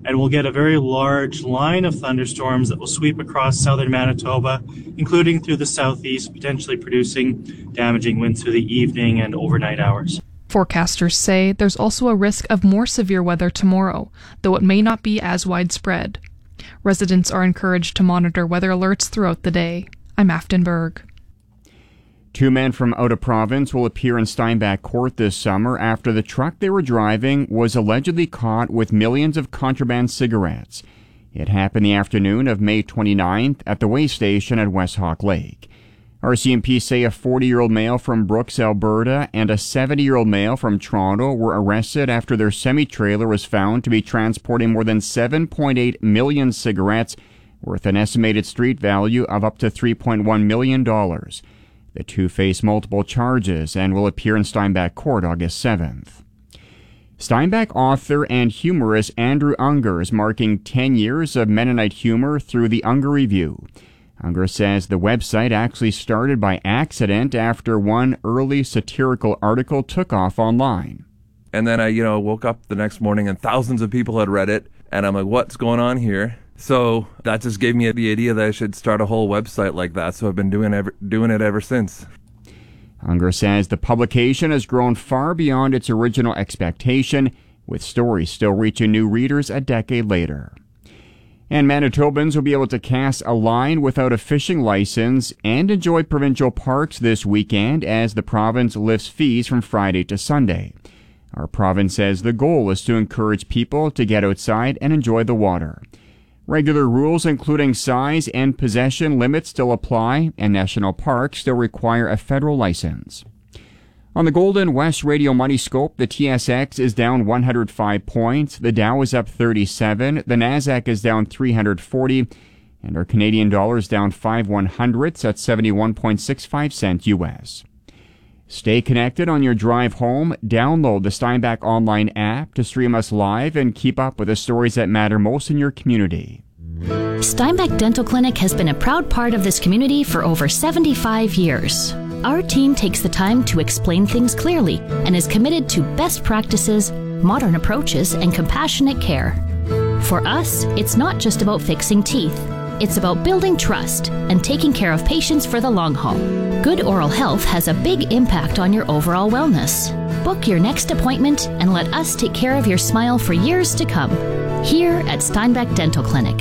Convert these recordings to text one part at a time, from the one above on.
and we'll get a very large line of thunderstorms that will sweep across southern Manitoba, including through the southeast, potentially producing damaging winds through the evening and overnight hours. Forecasters say there's also a risk of more severe weather tomorrow, though it may not be as widespread. Residents are encouraged to monitor weather alerts throughout the day. I'm Afton Berg. 2 men from out of province will appear in Steinbach Court this summer after the truck they were driving was allegedly caught with millions of contraband cigarettes. It happened the afternoon of May 29th at the weigh station at West Hawk Lake. RCMP say a 40-year-old male from Brooks, Alberta, and a 70-year-old male from Toronto were arrested after their semi-trailer was found to be transporting more than 7.8 million cigarettes, worth an estimated street value of up to $3.1 million. The two face multiple charges and will appear in Steinbach Court August 7th. Steinbach author and humorist Andrew Unger is marking 10 years of Mennonite humor through the Unger Review. Unger says the website actually started by accident after one early satirical article took off online. And then I, woke up the next morning and thousands of people had read it, and I'm like, what's going on here? So that just gave me the idea that I should start a whole website like that, so I've been doing it ever since. Unger says the publication has grown far beyond its original expectation, with stories still reaching new readers a decade later. And Manitobans will be able to cast a line without a fishing license and enjoy provincial parks this weekend as the province lifts fees from Friday to Sunday. Our province says the goal is to encourage people to get outside and enjoy the water. Regular rules, including size and possession limits, still apply, and national parks still require a federal license. On the Golden West Radio Money Scope, the TSX is down 105 points, the Dow is up 37, the Nasdaq is down 340, and our Canadian dollar is down 5/100ths at 71.65 cents US. Stay connected on your drive home. Download the Steinbach Online app to stream us live and keep up with the stories that matter most in your community. Steinbach Dental Clinic has been a proud part of this community for over 75 years. Our team takes the time to explain things clearly and is committed to best practices, modern approaches, and compassionate care. For us, it's not just about fixing teeth. It's about building trust and taking care of patients for the long haul. Good oral health has a big impact on your overall wellness. Book your next appointment and let us take care of your smile for years to come. Here at Steinbach Dental Clinic.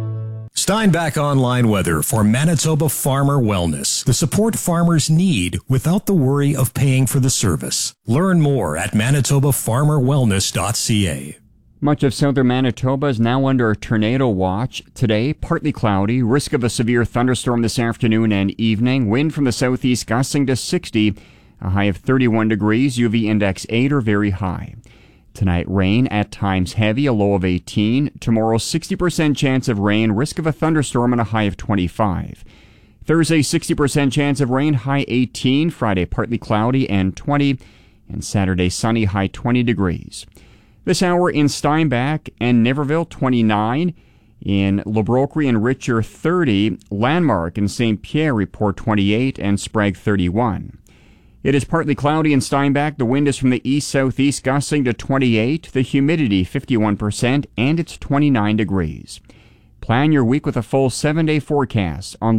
Steinbach Online weather for Manitoba Farmer Wellness. The support farmers need without the worry of paying for the service. Learn more at manitobafarmerwellness.ca. Much of southern Manitoba is now under a tornado watch. Today, partly cloudy, risk of a severe thunderstorm this afternoon and evening. Wind from the southeast gusting to 60, a high of 31 degrees, UV index 8 or very high. Tonight, rain, at times heavy, a low of 18. Tomorrow, 60% chance of rain, risk of a thunderstorm and a high of 25. Thursday, 60% chance of rain, high 18. Friday, partly cloudy and 20. And Saturday, sunny, high 20 degrees. This hour in Steinbach and Niverville, 29. In Le Brocquerie and Richer, 30. Landmark and St. Pierre report 28 and Sprague, 31. It is partly cloudy in Steinbach. The wind is from the east-southeast, gusting to 28. The humidity, 51%, and it's 29 degrees. Plan your week with a full 7-day forecast on